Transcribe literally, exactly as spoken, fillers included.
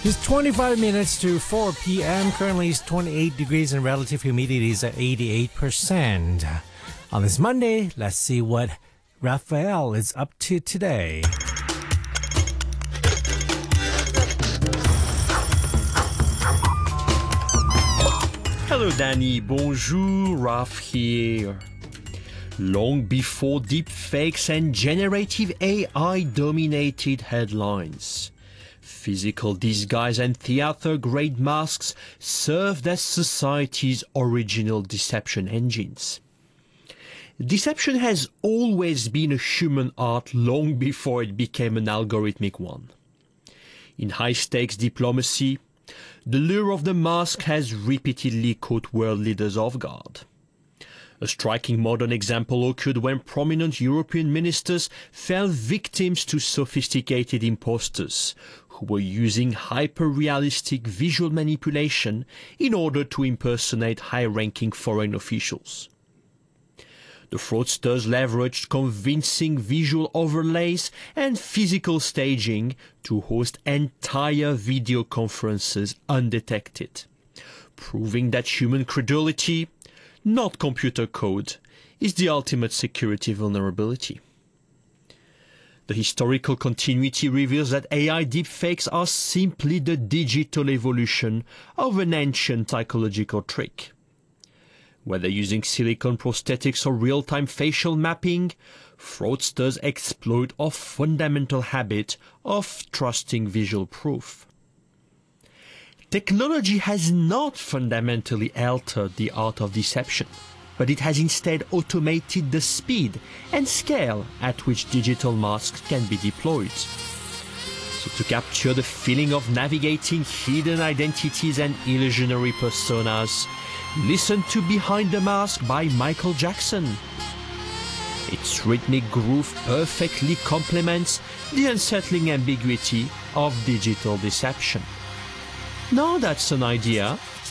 It's twenty-five minutes to four p.m. Currently it's twenty-eight degrees and relative humidity is at eighty-eight percent. On this Monday, let's see what Raphael is up to today. Hello Danny, bonjour, Raph here. Long before deepfakes and generative A I dominated headlines, physical disguise and theater-grade masks served as society's original deception engines. Deception has always been a human art long before it became an algorithmic one. In high-stakes diplomacy, the lure of the mask has repeatedly caught world leaders off guard. A striking modern example occurred when prominent European ministers fell victims to sophisticated imposters who were using hyper-realistic visual manipulation in order to impersonate high-ranking foreign officials. The fraudsters leveraged convincing visual overlays and physical staging to host entire video conferences undetected, proving that human credulity, not computer code, is the ultimate security vulnerability. The historical continuity reveals that A I deepfakes are simply the digital evolution of an ancient psychological trick. Whether using silicone prosthetics or real-time facial mapping, fraudsters exploit a fundamental habit of trusting visual proof. Technology has not fundamentally altered the art of deception, but it has instead automated the speed and scale at which digital masks can be deployed. So to capture the feeling of navigating hidden identities and illusionary personas, listen to Behind the Mask by Michael Jackson. Its rhythmic groove perfectly complements the unsettling ambiguity of digital deception. Now that's an idea